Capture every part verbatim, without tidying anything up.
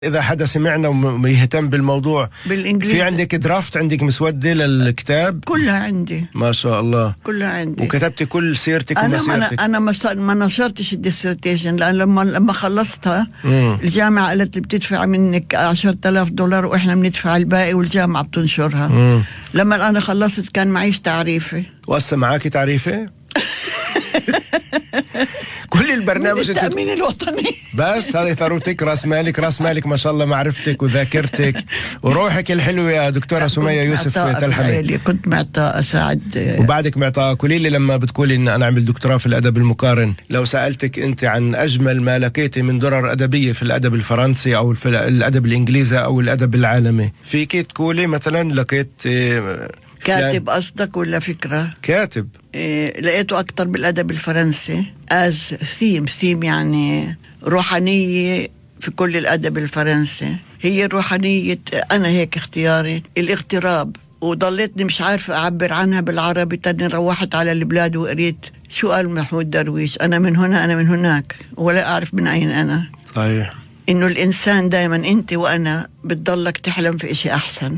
إذا حدا سمعنا ويهتم بالموضوع بالإنجليزي، في عندك درافت، عندك مسودة للكتاب؟ كلها عندي ما شاء الله، كلها عندي. وكتبتي كل سيرتك ومسيرتك؟ أنا أنا ما نشرتش الديسرتيشن، لأن لما لما خلصتها مم. الجامعة قالت لي بتدفع منك عشرة آلاف دولار وإحنا بندفع الباقي والجامعة بتنشرها. مم. لما أنا خلصت كان معيش تعريفة. وهسه معاكي تعريفة؟ كل البرنامج التأمين الوطني بس هذه ثروتك، راس مالك، راس مالك ما شاء الله، معرفتك وذاكرتك وروحك الحلوة يا دكتورة سمية يوسف تلحمي. كنت معطاء أساعد وبعدك معطاء. قولي لي لما بتقولي إن أنا أعمل دكتوراه في الأدب المقارن، لو سألتك أنت عن أجمل ما لقيتي من درر أدبية في الأدب الفرنسي أو في الأدب الإنجليزي أو الأدب العالمي، فيك تقولي مثلا لقيت كاتب قصدك ولا فكرة؟ كاتب. إيه لقيته أكتر بالأدب الفرنسي as ثيم ثيم يعني روحانية في كل الأدب الفرنسي. هي روحانية، أنا هيك اختياري، الاغتراب، وضليتني مش عارفة أعبر عنها بالعربي. تاني روحت على البلاد وقريت شو قال محمود درويش، أنا من هنا أنا من هناك ولا أعرف من أين أنا. صحيح. إنه الإنسان دايما أنت وأنا بتضلك تحلم في إشي أحسن،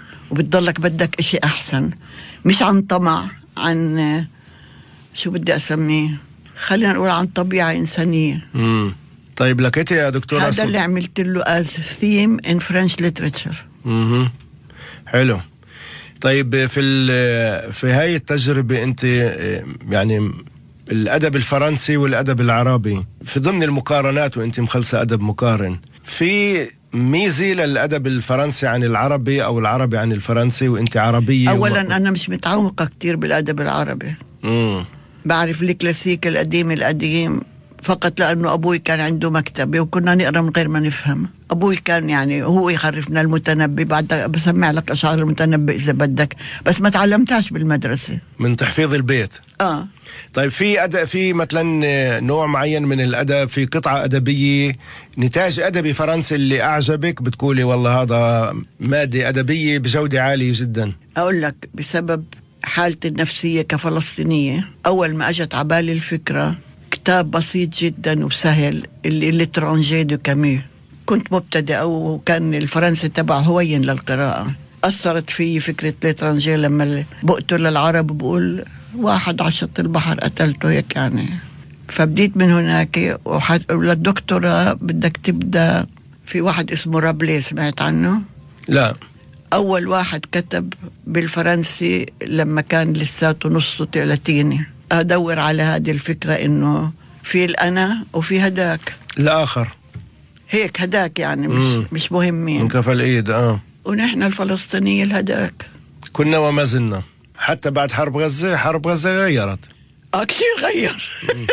وبتضلك بدك إشي أحسن، مش عن طمع، عن شو بدي أسميه، خلينا نقول عن طبيعة إنسانية. امم طيب لقيتي يا دكتورة؟ هذا اللي عملت له as theme in French literature. امم حلو. طيب في في هاي التجربة أنت يعني الأدب الفرنسي والأدب العربي في ضمن المقارنات، وأنت مخلصة أدب مقارن، في ميزة للأدب الفرنسي عن العربي أو العربي عن الفرنسي وأنت عربية؟ أولا و... أنا مش متعمقة كتير بالأدب العربي. مم. بعرف الكلاسيك القديم القديم فقط لأنه أبوي كان عنده مكتبة وكنا نقرأ من غير ما نفهم. أبوي كان يعني هو يخرفنا المتنبي، بعد بسمع لك أشعار المتنبي إذا بدك، بس ما تعلمتهاش بالمدرسة من تحفيظ البيت. آه. طيب في أدب، في مثلا نوع معين من الأدب، في قطعة أدبية نتاج أدبي فرنسي اللي أعجبك بتقولي والله هذا مادة أدبية بجودة عالية جدا؟ أقول لك بسبب حالتي النفسية كفلسطينية، أول ما أجت عبالي الفكرة كتاب بسيط جدا وسهل اللي لترانجي دو كامي، كنت مبتدئة وكان الفرنسي تبع هوين للقراءة. أثرت في فكرة لترانجي لما بقتل العرب بقول واحد على شط البحر قتلته هيك يعني. فبديت من هناك وللدكتورة بدك تبدأ في واحد اسمه رابلي، سمعت عنه؟ لا. أول واحد كتب بالفرنسي لما كان لساته نصه لاتيني. أدور على هذه الفكرة إنه في الأنا وفي هداك الآخر، هيك هداك يعني مش مم. مش مهمين، من كف الإيد. آه ونحن الفلسطينية الهداك كنا وما زلنا حتى بعد حرب غزة. حرب غزة غيرت آه كثير غير.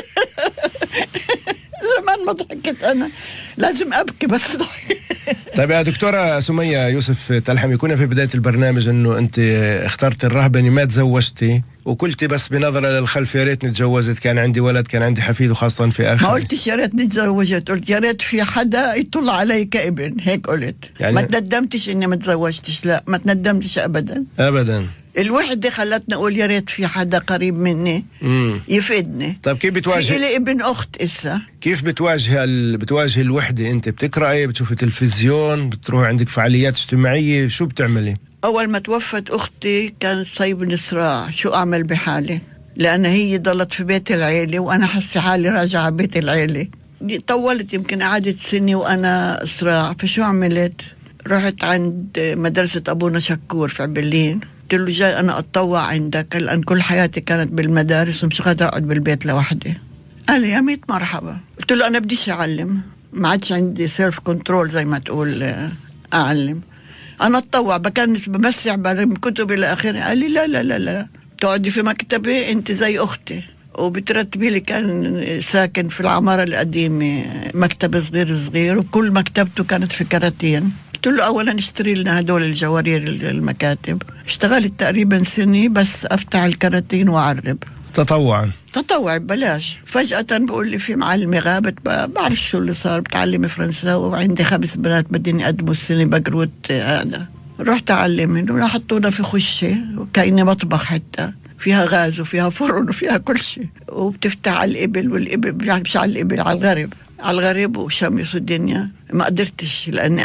زمان ما ضحكت أنا، لازم أبكي بس ضحك. طيب يا دكتورة سمية يوسف تلحمي، كنا في بداية البرنامج إنه أنت اخترت الرهبنة ما تزوجتي، وقلتي بس بنظرة للخلف يا ريتني تزوجت، كان عندي ولد، كان عندي حفيد، وخاصة في آخر. ما قلتش يا ريتني تزوجت، قلت يا ريت في حدا يطلع علي كابن، هيك قلت. يعني ما تندمتش إني ما تزوجتش، لا ما تندمتش أبدا أبدا. الوحدة خلتنا أقول يا ريت في حدا قريب مني مم. يفيدني. طيب كيف بتواجه؟ في لي ابن أخت إسا. كيف بتواجه ال... بتواجه الوحدة؟ أنت بتقرأي، بتشوفي تلفزيون، بتروح عندك فعاليات اجتماعية، شو بتعملي؟ أول ما توفت أختي كانت صيبني صراع شو أعمل بحالي، لأن هي ضلت في بيت العيلة وأنا حاسة حالي راجعة بيت العيلة. طولت يمكن قعدت سنة وأنا صراع، فشو عملت؟ رحت عند مدرسة أبونا شكور في عبلين، قلت له جاي أنا أتطوع عندك لأن كل حياتي كانت بالمدارس ومش قادرة أقعد بالبيت لوحدي. قال لي يا ميت مرحبا. قلت له أنا بديش أعلم، ما عادش عندي سيلف كنترول زي ما تقول أعلم، أنا أتطوع بكنس بمسح برم كتب إلى آخره. قال لي لا لا لا لا تقعدي في مكتبي أنت زي أختي، وبترتبي لي. كان ساكن في العمارة القديمة مكتب صغير صغير وكل مكتبته كانت في كراتين. قلت له أولا اشتري لنا هدول الجوارير المكاتب. اشتغلت تقريبا سنة بس أفتح الكراتين وأعرب تطوعا تطوع ببلاش. فجأة بقول لي في معلمة غابت، بعرف شو اللي صار، بتعلم فرنساوي وعندي خمس بنات بدين يقدموا السنة بقروت هذا. رحت أعلمهم وحطونا في خشة وكأني مطبخ حتى فيها غاز وفيها فرن وفيها كل شيء، وبتفتح على الإبل، والإبل مش على الإبل على الغرب. على الغريب وشمس الدنيا ما قدرتش، لأني